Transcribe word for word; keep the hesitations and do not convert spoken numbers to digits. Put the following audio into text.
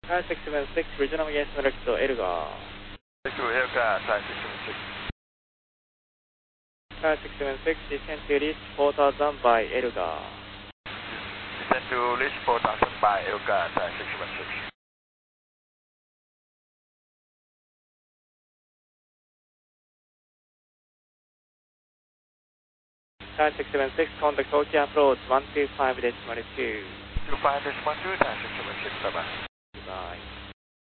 Sky six seven six, regional against direct to Elgar. Thank you, Elgar, Sky six seven six. Sky six seven six, descend to reach four thousand by Elgar. Descend to reach four thousand by Elgar, Sky six seven six. Sky six seven six, contact Tokyo approach one two five decimal two. two five decimal two, Sky six seven six, bye bye. Bye.